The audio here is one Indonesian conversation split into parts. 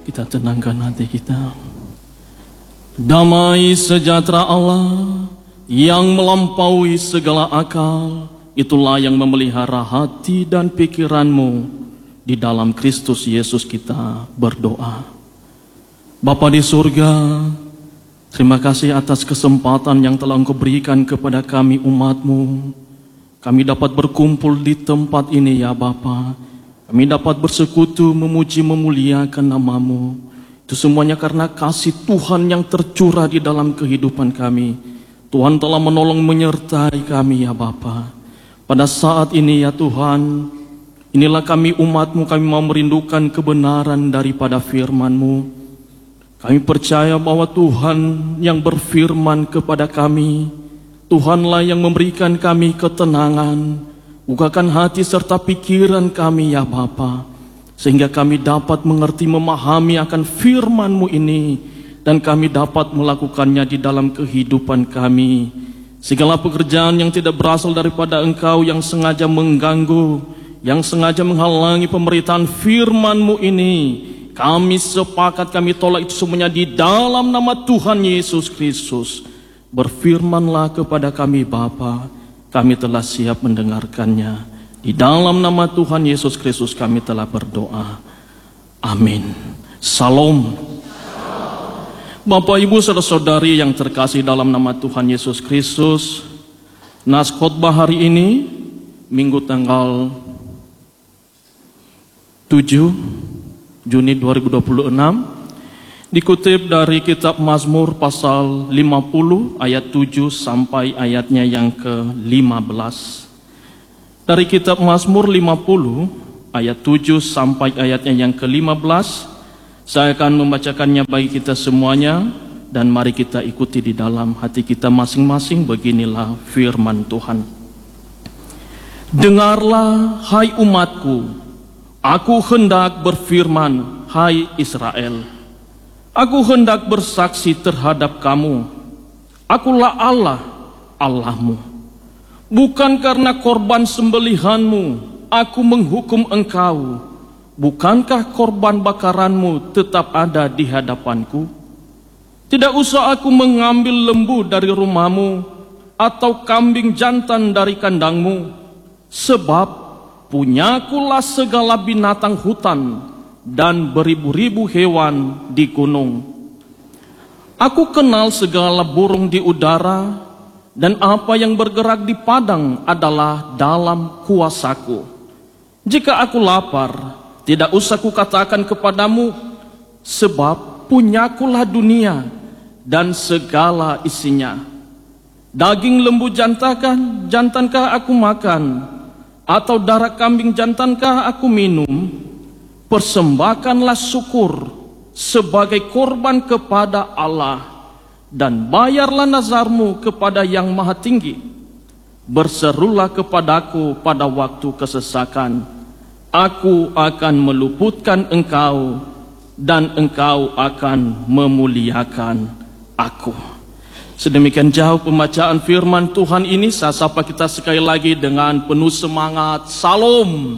Kita tenangkan hati kita. Damai sejahtera Allah yang melampaui segala akal, itulah yang memelihara hati dan pikiranmu. Di dalam Kristus Yesus kita berdoa. Bapa di surga, terima kasih atas kesempatan yang telah Engkau berikan kepada kami umat-Mu. Kami dapat berkumpul di tempat ini ya Bapa. Kami dapat bersekutu, memuji, memuliakan nama-Mu. Itu semuanya karena kasih Tuhan yang tercurah di dalam kehidupan kami. Tuhan telah menolong menyertai kami ya Bapa. Pada saat ini ya Tuhan, inilah kami umat-Mu, kami mau merindukan kebenaran daripada firman-Mu. Kami percaya bahwa Tuhan yang berfirman kepada kami, Tuhanlah yang memberikan kami ketenangan. Bukakan hati serta pikiran kami ya Bapa, sehingga kami dapat mengerti, memahami akan firman-Mu ini, dan kami dapat melakukannya di dalam kehidupan kami. Segala pekerjaan yang tidak berasal daripada Engkau, yang sengaja mengganggu, yang sengaja menghalangi pemberitaan firman-Mu ini, kami sepakat, kami tolak itu semuanya di dalam nama Tuhan Yesus Kristus. Berfirmanlah kepada kami Bapa, kami telah siap mendengarkannya. Di dalam nama Tuhan Yesus Kristus kami telah berdoa. Amin. Salam. Bapak, Ibu, saudara-saudari yang terkasih dalam nama Tuhan Yesus Kristus, nas khotbah hari ini, Minggu tanggal 7 Juni 2026, dikutip dari kitab Mazmur pasal 50 ayat 7 sampai ayatnya yang ke-15. Dari kitab Mazmur 50 ayat 7 sampai ayatnya yang ke-15, saya akan membacakannya bagi kita semuanya, dan mari kita ikuti di dalam hati kita masing-masing. Beginilah firman Tuhan. Dengarlah hai umatku, aku hendak berfirman hai Israel. Aku hendak bersaksi terhadap kamu. Akulah Allah, Allahmu. Bukan karena korban sembelihanmu aku menghukum engkau. Bukankah korban bakaranmu tetap ada di hadapanku? Tidak usah aku mengambil lembu dari rumahmu, atau kambing jantan dari kandangmu. Sebab punyakulah segala binatang hutan dan beribu-ribu hewan di gunung. Aku kenal segala burung di udara, dan apa yang bergerak di padang adalah dalam kuasaku. Jika aku lapar, tidak usah kukatakan kepadamu, sebab punyakulah dunia dan segala isinya. Daging lembu jantankah aku makan, atau darah kambing jantankah aku minum? Persembahkanlah syukur sebagai korban kepada Allah, dan bayarlah nazarmu kepada Yang Maha Tinggi. Berserulah kepadaku pada waktu kesesakan, aku akan meluputkan engkau, dan engkau akan memuliakan aku. Sedemikian jauh pembacaan firman Tuhan ini. Saya sapa kita sekali lagi dengan penuh semangat. Salam.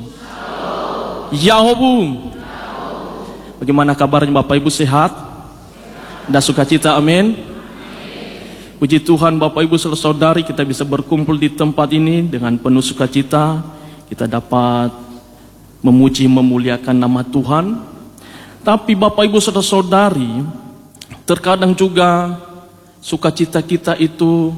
Yahobu. Bagaimana kabarnya Bapak Ibu, sehat? Dan sukacita, amin. Puji Tuhan Bapak Ibu saudara-saudari, kita bisa berkumpul di tempat ini dengan penuh sukacita. Kita dapat memuji memuliakan nama Tuhan. Tapi Bapak Ibu saudara-saudari, terkadang juga sukacita kita itu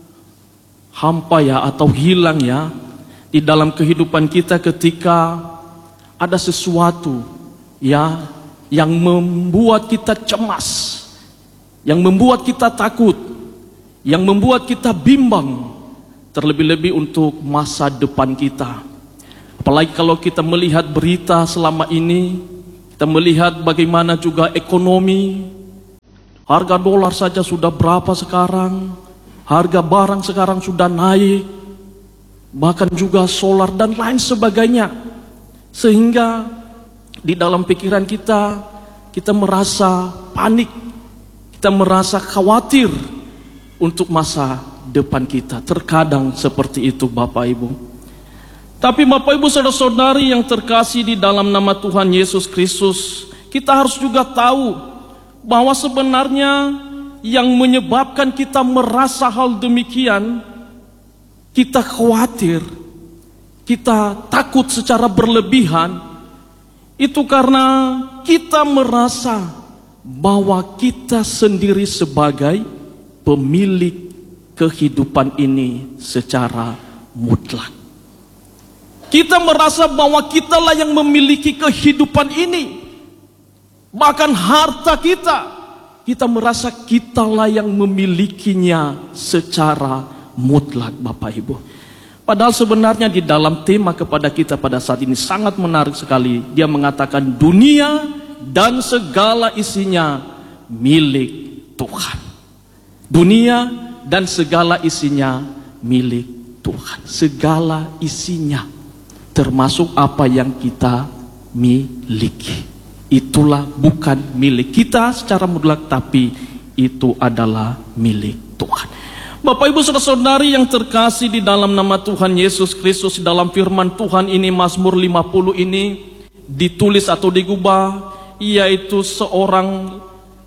hampa ya, atau hilang ya di dalam kehidupan kita ketika ada sesuatu ya yang membuat kita cemas, yang membuat kita takut, yang membuat kita bimbang, terlebih-lebih untuk masa depan kita. Apalagi kalau kita melihat berita selama ini, kita melihat bagaimana juga ekonomi, harga dolar saja sudah berapa sekarang, harga barang sekarang sudah naik, bahkan juga solar dan lain sebagainya. Sehingga di dalam pikiran kita merasa panik, kita merasa khawatir untuk masa depan kita. Terkadang seperti itu Bapak Ibu. Tapi Bapak Ibu saudara-saudari yang terkasih di dalam nama Tuhan Yesus Kristus, kita harus juga tahu bahwa sebenarnya yang menyebabkan kita merasa hal demikian, kita khawatir, kita takut secara berlebihan, itu karena kita merasa bahwa kita sendiri sebagai pemilik kehidupan ini secara mutlak. Kita merasa bahwa kitalah yang memiliki kehidupan ini. Bahkan harta kita merasa kitalah yang memilikinya secara mutlak, Bapak Ibu. Padahal sebenarnya di dalam tema kepada kita pada saat ini sangat menarik sekali. Dia mengatakan dunia dan segala isinya milik Tuhan. Dunia dan segala isinya milik Tuhan. Segala isinya, termasuk apa yang kita miliki. Itulah bukan milik kita secara mutlak, tapi itu adalah milik Tuhan. Bapak Ibu saudara-saudari yang terkasih di dalam nama Tuhan Yesus Kristus, dalam firman Tuhan ini, Mazmur 50 ini ditulis atau digubah, yaitu seorang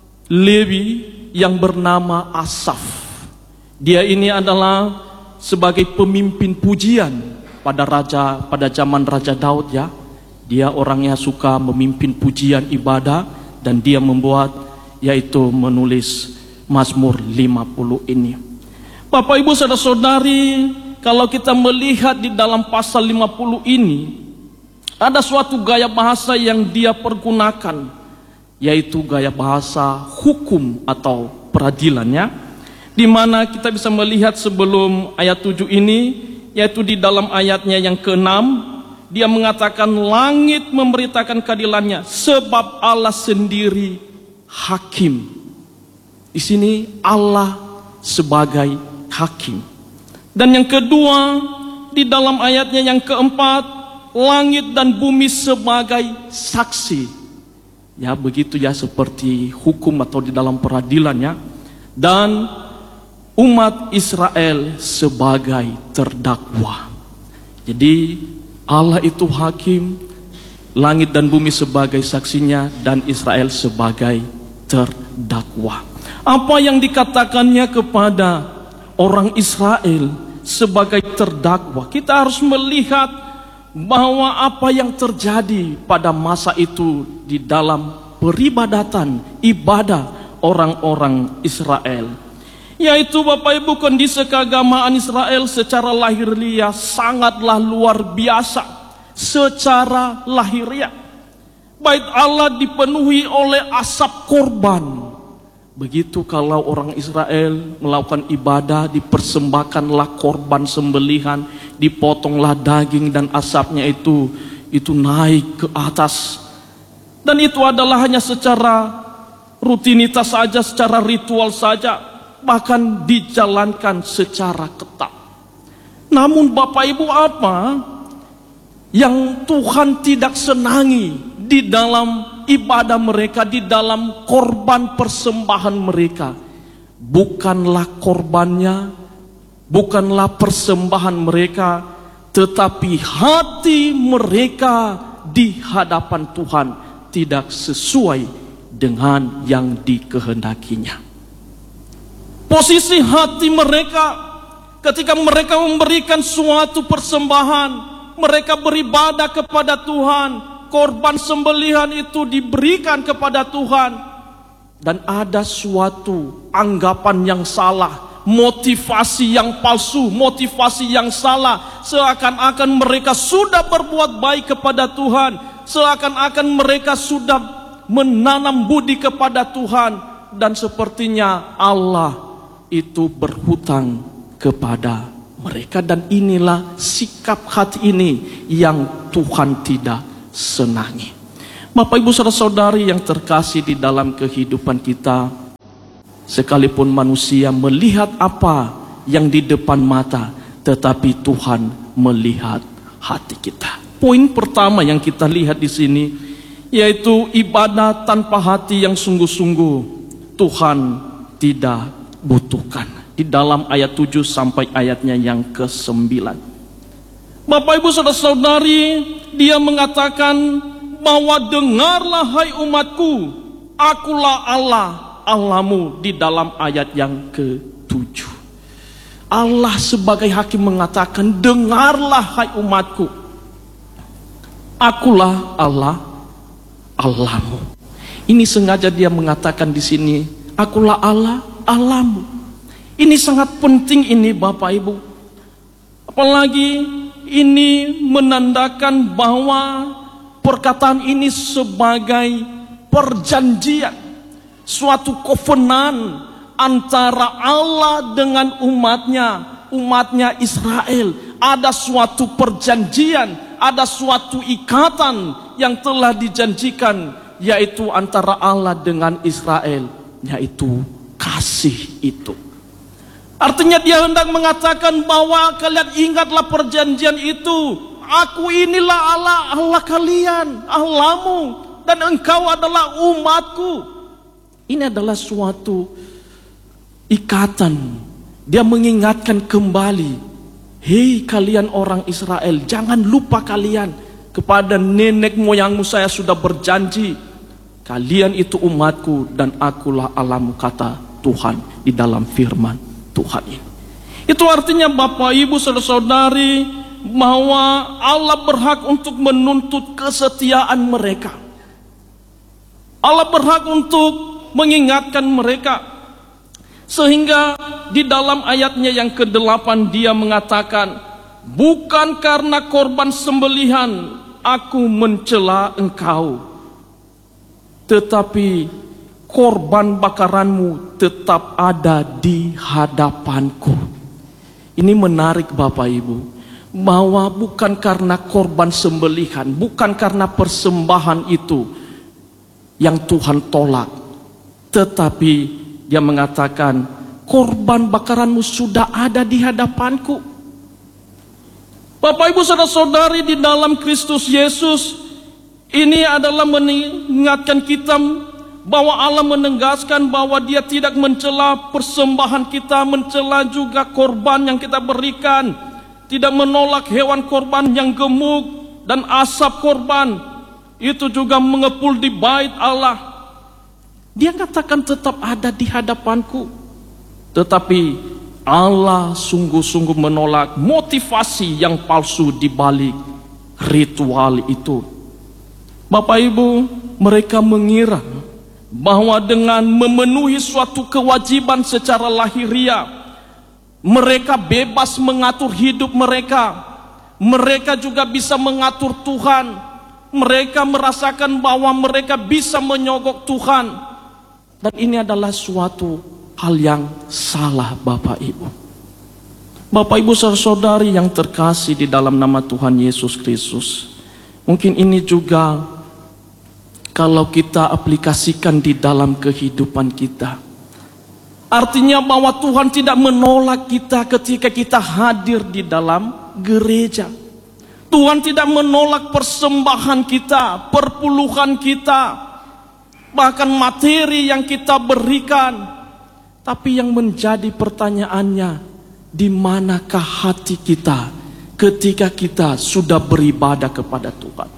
Lewi yang bernama Asaf. Dia ini adalah sebagai pemimpin pujian pada zaman Raja Daud, ya. Dia orangnya suka memimpin pujian ibadah, dan dia membuat, yaitu menulis Mazmur 50 ini. Bapak Ibu saudara-saudari, kalau kita melihat di dalam pasal 50 ini, ada suatu gaya bahasa yang dia pergunakan, yaitu gaya bahasa hukum atau peradilannya, di mana kita bisa melihat sebelum ayat 7 ini, yaitu di dalam ayatnya yang ke-6, dia mengatakan langit memberitakan keadilannya sebab Allah sendiri hakim. Di sini Allah sebagai hakim. Dan yang kedua, di dalam ayatnya yang keempat, langit dan bumi sebagai saksi. Ya, begitu ya, seperti hukum atau di dalam peradilannya. Dan umat Israel sebagai terdakwa. Jadi Allah itu hakim, langit dan bumi sebagai saksinya, dan Israel sebagai terdakwa. Apa yang dikatakannya kepada orang Israel sebagai terdakwa, kita harus melihat bahwa apa yang terjadi pada masa itu di dalam peribadatan, ibadah orang-orang Israel, yaitu Bapak Ibu, kondisi keagamaan Israel secara lahiriah sangatlah luar biasa. Secara lahiriah Bait Allah dipenuhi oleh asap korban. Begitu kalau orang Israel melakukan ibadah, dipersembahkanlah korban sembelihan, dipotonglah daging, dan asapnya itu naik ke atas. Dan itu adalah hanya secara rutinitas saja, secara ritual saja, bahkan dijalankan secara ketat. Namun Bapak Ibu, apa yang Tuhan tidak senangi di dalam ibadah mereka, di dalam korban persembahan mereka? Bukanlah korbannya, bukanlah persembahan mereka, tetapi hati mereka di hadapan Tuhan tidak sesuai dengan yang dikehendakinya. Posisi hati mereka ketika mereka memberikan suatu persembahan, mereka beribadah kepada Tuhan, korban sembelihan itu diberikan kepada Tuhan, dan ada suatu anggapan yang salah, motivasi yang palsu, motivasi yang salah, seakan-akan mereka sudah berbuat baik kepada Tuhan, seakan-akan mereka sudah menanam budi kepada Tuhan, dan sepertinya Allah itu berhutang kepada mereka. Dan inilah sikap hati ini yang Tuhan tidak senangi. Bapak Ibu saudara-saudari yang terkasih di dalam kehidupan kita, sekalipun manusia melihat apa yang di depan mata, tetapi Tuhan melihat hati kita. Poin pertama yang kita lihat di sini, yaitu ibadah tanpa hati yang sungguh-sungguh Tuhan tidak butuhkan. Di dalam ayat 7 sampai ayatnya yang ke-9. Bapak Ibu saudara-saudari, dia mengatakan bahwa dengarlah hai umatku, akulah Allah, Allahmu, di dalam ayat yang ke-7. Allah sebagai hakim mengatakan, dengarlah hai umatku, akulah Allah, Allahmu. Ini sengaja dia mengatakan di sini, akulah Allah, Allahmu. Ini sangat penting ini Bapak Ibu. Apalagi ini menandakan bahwa perkataan ini sebagai perjanjian, suatu covenant antara Allah dengan umatnya Israel. Ada suatu perjanjian, ada suatu ikatan yang telah dijanjikan, yaitu antara Allah dengan Israel, yaitu kasih itu. Artinya dia hendak mengatakan bahwa kalian ingatlah perjanjian itu. Aku inilah Allah, Allah kalian, Allahmu, dan engkau adalah umatku. Ini adalah suatu ikatan. Dia mengingatkan kembali, hei kalian orang Israel, jangan lupa kalian kepada nenek moyangmu saya sudah berjanji, kalian itu umatku dan akulah Allahmu, kata Tuhan di dalam firman Tuhan ini. Itu artinya Bapak Ibu saudara-saudari, bahwa Allah berhak untuk menuntut kesetiaan mereka. Allah berhak untuk mengingatkan mereka. Sehingga di dalam ayatnya yang ke-8 dia mengatakan, bukan karena korban sembelihan aku mencela engkau, tetapi korban bakaranmu tetap ada di hadapanku. Ini menarik Bapak Ibu, bahwa bukan karena korban sembelihan, bukan karena persembahan itu yang Tuhan tolak, tetapi dia mengatakan korban bakaranmu sudah ada di hadapanku. Bapak Ibu saudara-saudari di dalam Kristus Yesus, ini adalah mengingatkan kita bahwa Allah menegaskan bahwa dia tidak mencela persembahan kita, mencela juga korban yang kita berikan, tidak menolak hewan korban yang gemuk dan asap korban itu juga mengepul di bait Allah. Dia katakan tetap ada di hadapanku. Tetapi Allah sungguh-sungguh menolak motivasi yang palsu di balik ritual itu. Bapak Ibu, mereka mengira bahwa dengan memenuhi suatu kewajiban secara lahiriah, mereka bebas mengatur hidup mereka. Mereka juga bisa mengatur Tuhan. Mereka merasakan bahwa mereka bisa menyogok Tuhan. Dan ini adalah suatu hal yang salah Bapak Ibu. Bapak Ibu saudara-saudari yang terkasih di dalam nama Tuhan Yesus Kristus, mungkin ini juga kalau kita aplikasikan di dalam kehidupan kita, artinya bahwa Tuhan tidak menolak kita ketika kita hadir di dalam gereja. Tuhan tidak menolak persembahan kita, perpuluhan kita, bahkan materi yang kita berikan. Tapi yang menjadi pertanyaannya, di manakah hati kita ketika kita sudah beribadah kepada Tuhan?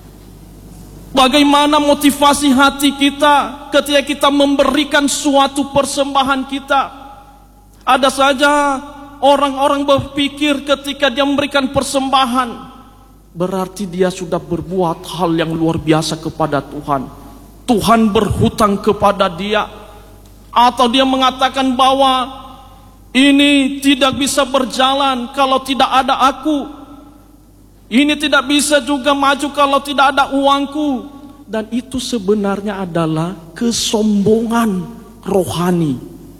Bagaimana motivasi hati kita ketika kita memberikan suatu persembahan kita? Ada saja orang-orang berpikir ketika dia memberikan persembahan, berarti dia sudah berbuat hal yang luar biasa kepada Tuhan. Tuhan berhutang kepada dia. Atau dia mengatakan bahwa ini tidak bisa berjalan kalau tidak ada aku. Ini tidak bisa juga maju kalau tidak ada uangku. Dan itu sebenarnya adalah kesombongan rohani.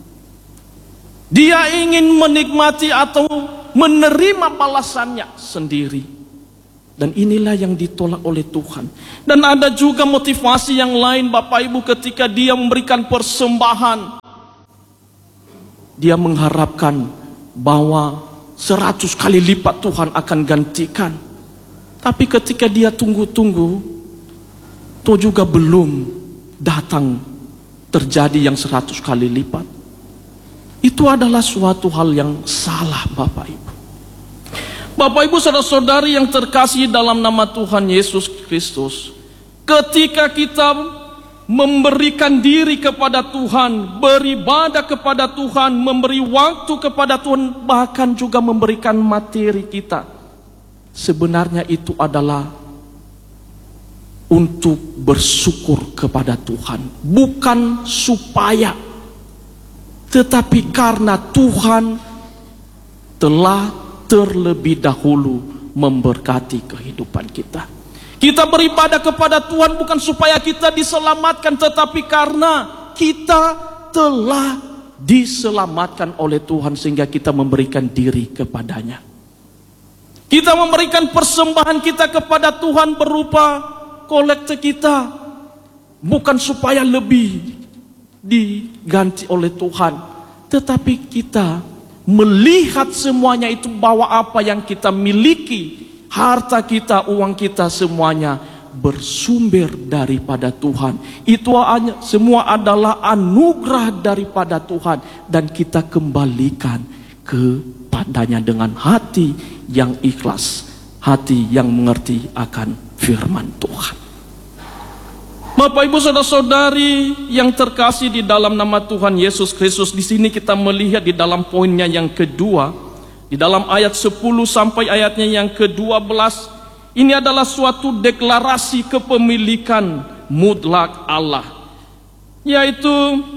Dia ingin menikmati atau menerima balasannya sendiri. Dan inilah yang ditolak oleh Tuhan. Dan ada juga motivasi yang lain Bapak Ibu, ketika dia memberikan persembahan, dia mengharapkan bahwa 100 kali lipat Tuhan akan gantikan. Tapi ketika dia tunggu-tunggu, itu juga belum datang terjadi yang 100 kali lipat. Itu adalah suatu hal yang salah Bapak Ibu. Bapak Ibu saudara-saudari yang terkasih dalam nama Tuhan Yesus Kristus, Ketika kita memberikan diri kepada Tuhan, beribadah kepada Tuhan, memberi waktu kepada Tuhan, bahkan juga memberikan materi kita, sebenarnya itu adalah untuk bersyukur kepada Tuhan, bukan supaya, tetapi karena Tuhan telah terlebih dahulu memberkati kehidupan kita. Kita beribadah kepada Tuhan bukan supaya kita diselamatkan, tetapi karena kita telah diselamatkan oleh Tuhan sehingga kita memberikan diri kepadanya. Kita memberikan persembahan kita kepada Tuhan berupa kolekte kita, bukan supaya lebih diganti oleh Tuhan, tetapi kita melihat semuanya itu bahwa apa yang kita miliki, harta kita, uang kita, semuanya bersumber daripada Tuhan. Itu semua adalah anugerah daripada Tuhan, dan kita kembalikan kepadanya dengan hati yang ikhlas, hati yang mengerti akan firman Tuhan. Bapak, Ibu, saudara-saudari yang terkasih di dalam nama Tuhan Yesus Kristus, di sini kita melihat di dalam poinnya yang kedua, di dalam ayat 10 sampai ayatnya yang ke-12, ini adalah suatu deklarasi kepemilikan mutlak Allah. Yaitu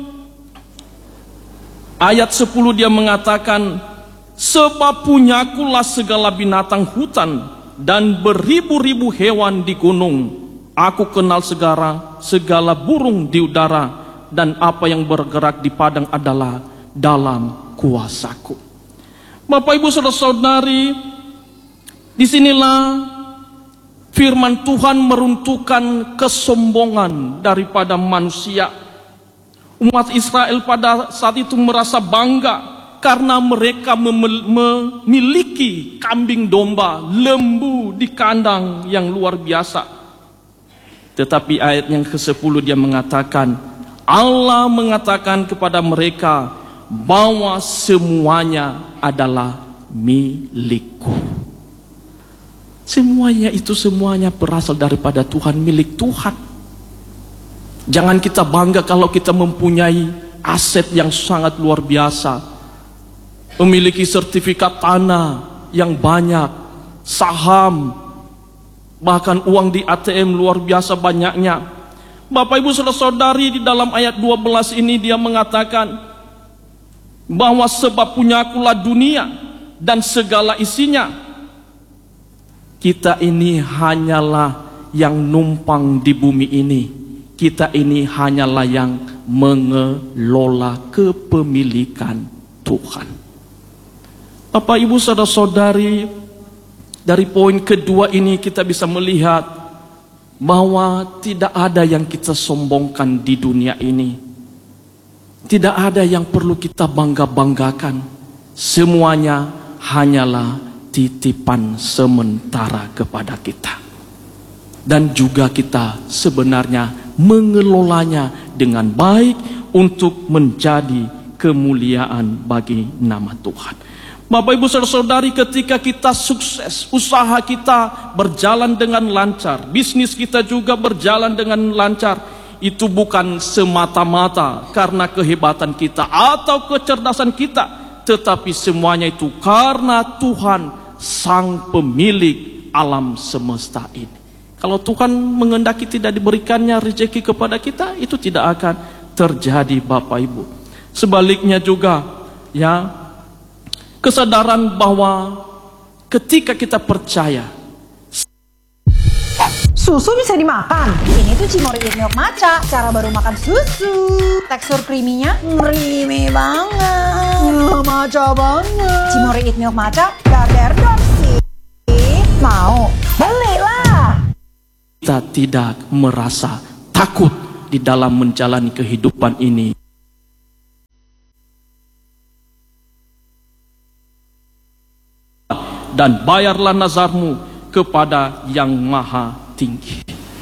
ayat 10 dia mengatakan, sebab punyakulah segala binatang hutan dan beribu-ribu hewan di gunung. Aku kenal segala burung di udara, dan apa yang bergerak di padang adalah dalam kuasaku. Bapak, Ibu, saudara-saudari, disinilah firman Tuhan meruntuhkan kesombongan daripada manusia. Umat Israel pada saat itu merasa bangga karena mereka memiliki kambing domba, lembu di kandang yang luar biasa. Tetapi ayat yang ke-10 dia mengatakan, Allah mengatakan kepada mereka bahwa semuanya adalah milikku. Semuanya berasal daripada Tuhan, milik Tuhan. Jangan kita bangga kalau kita mempunyai aset yang sangat luar biasa, memiliki sertifikat tanah yang banyak, saham, bahkan uang di ATM luar biasa banyaknya. Bapak, Ibu, saudara-saudari, di dalam ayat 12 ini dia mengatakan bahwa sebab punyakulah dunia dan segala isinya. Kita ini hanyalah yang numpang di bumi ini. Kita ini hanyalah yang mengelola kepemilikan Tuhan. Bapak, Ibu, saudara-saudari, dari poin kedua ini kita bisa melihat bahwa tidak ada yang kita sombongkan di dunia ini. Tidak ada yang perlu kita bangga-banggakan. Semuanya hanyalah titipan sementara kepada kita. Dan juga kita sebenarnya mengelolanya dengan baik untuk menjadi kemuliaan bagi nama Tuhan. Bapak, Ibu, saudara-saudari, ketika kita sukses, usaha kita berjalan dengan lancar, bisnis kita juga berjalan dengan lancar, itu bukan semata-mata karena kehebatan kita atau kecerdasan kita, tetapi semuanya itu karena Tuhan, sang pemilik alam semesta ini. Kalau Tuhan mengendaki tidak diberikannya rezeki kepada kita, itu tidak akan terjadi, Bapak, Ibu. Sebaliknya juga, ya, kesadaran bahwa ketika kita percaya, susu bisa dimakan. Ini tuh Cimory Eat Milk Matcha, cara baru makan susu. Tekstur creamy-nya creamy banget, matcha banget. Cimory Eat Milk Matcha gak berdor sih. Mau? Belilah. Kita tidak merasa takut di dalam menjalani kehidupan ini. Dan bayarlah nazarmu kepada Yang Maha Tinggi.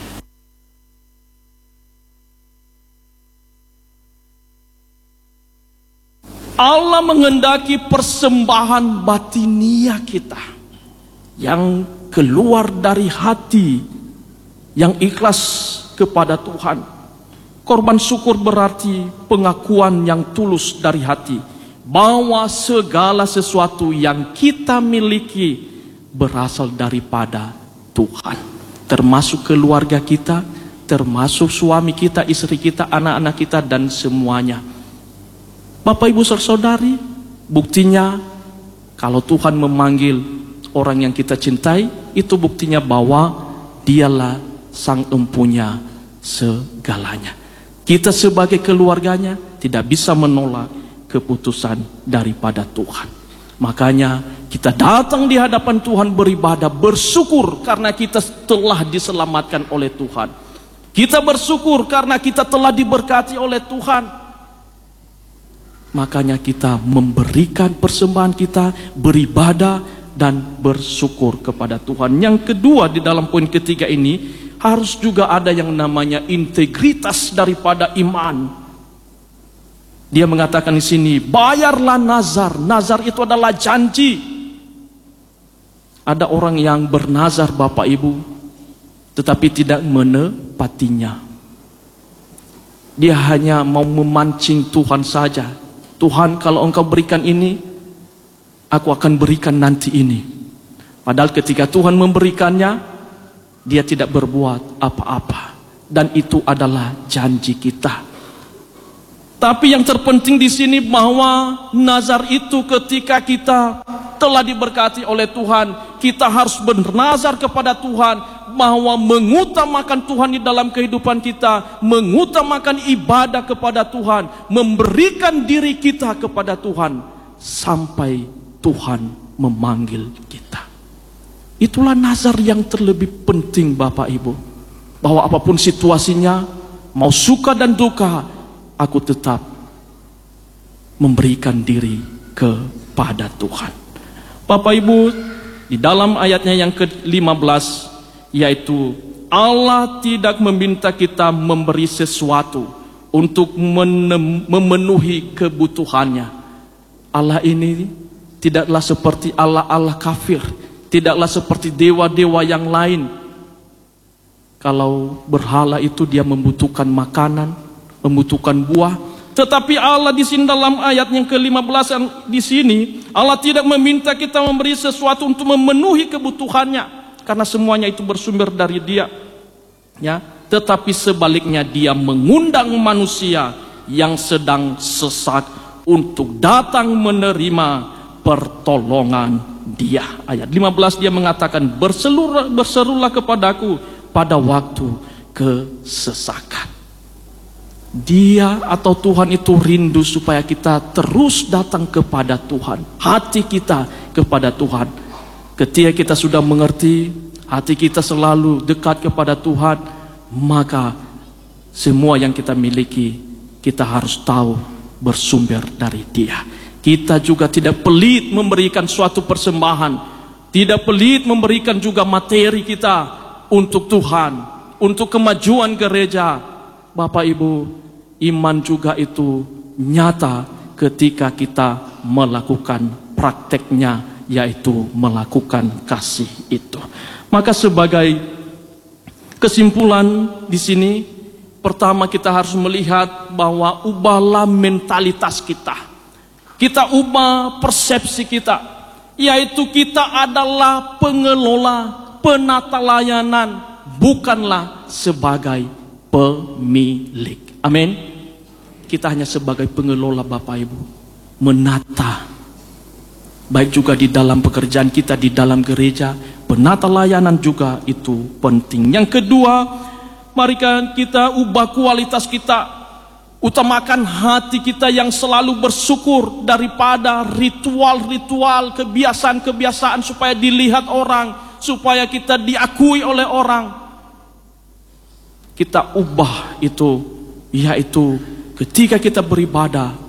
Allah menghendaki persembahan batinia kita yang keluar dari hati yang ikhlas kepada Tuhan. Korban syukur berarti pengakuan yang tulus dari hati bahwa segala sesuatu yang kita miliki berasal daripada Tuhan, termasuk keluarga kita, termasuk suami kita, istri kita, anak-anak kita, dan semuanya. Bapak, Ibu, saudari, buktinya kalau Tuhan memanggil orang yang kita cintai, itu buktinya bahwa Dialah Sang Empunya segalanya. Kita sebagai keluarganya tidak bisa menolak keputusan daripada Tuhan. Makanya kita datang di hadapan Tuhan beribadah, bersyukur karena kita telah diselamatkan oleh Tuhan. Kita bersyukur karena kita telah diberkati oleh Tuhan. Makanya kita memberikan persembahan kita, beribadah dan bersyukur kepada Tuhan. Yang kedua, di dalam poin ketiga ini harus juga ada yang namanya integritas daripada iman. Dia mengatakan di sini, bayarlah nazar. Nazar itu adalah janji. Ada orang yang bernazar, Bapak Ibu, tetapi tidak menepatinya. Dia hanya mau memancing Tuhan saja. Tuhan, kalau Engkau berikan ini, aku akan berikan nanti ini. Padahal ketika Tuhan memberikannya, dia tidak berbuat apa-apa. Dan itu adalah janji kita. Tapi yang terpenting di sini bahwa nazar itu ketika kita telah diberkati oleh Tuhan, kita harus bernazar kepada Tuhan bahwa mengutamakan Tuhan di dalam kehidupan kita, mengutamakan ibadah kepada Tuhan, memberikan diri kita kepada Tuhan sampai Tuhan memanggil kita. Itulah nazar yang terlebih penting, Bapak Ibu, bahwa apapun situasinya, mau suka dan duka, aku tetap memberikan diri kepada Tuhan. Bapak Ibu, di dalam ayatnya yang ke-15, yaitu Allah tidak meminta kita memberi sesuatu untuk memenuhi kebutuhannya. Allah ini tidaklah seperti Allah-Allah kafir, tidaklah seperti dewa-dewa yang lain. Kalau berhala itu dia membutuhkan makanan, membutuhkan buah. Tetapi Allah di sini dalam ayat yang ke-15 di sini, Allah tidak meminta kita memberi sesuatu untuk memenuhi kebutuhannya, karena semuanya itu bersumber dari Dia. Ya, tetapi sebaliknya Dia mengundang manusia yang sedang sesat untuk datang menerima pertolongan Dia. Ayat 15 Dia mengatakan, berserulah kepadaku pada waktu kesesakan. Dia atau Tuhan itu rindu supaya kita terus datang kepada Tuhan. Hati kita kepada Tuhan. Ketika kita sudah mengerti, hati kita selalu dekat kepada Tuhan, maka semua yang kita miliki, kita harus tahu bersumber dari Dia. Kita juga tidak pelit memberikan suatu persembahan, tidak pelit memberikan juga materi kita untuk Tuhan, untuk kemajuan gereja. Bapak Ibu, iman juga itu nyata ketika kita melakukan prakteknya, yaitu melakukan kasih itu. Maka sebagai kesimpulan di sini, pertama kita harus melihat bahwa ubahlah mentalitas kita. Kita ubah persepsi kita, yaitu kita adalah pengelola, penata layanan, bukanlah sebagai pemilik. Amin. Kita hanya sebagai pengelola, Bapak Ibu, menata, baik juga di dalam pekerjaan kita, di dalam gereja, penata layanan juga itu penting. Yang kedua, mari kita ubah kualitas kita, utamakan hati kita yang selalu bersyukur daripada ritual-ritual, kebiasaan-kebiasaan supaya dilihat orang, supaya kita diakui oleh orang. Kita ubah itu, yaitu ketika kita beribadah,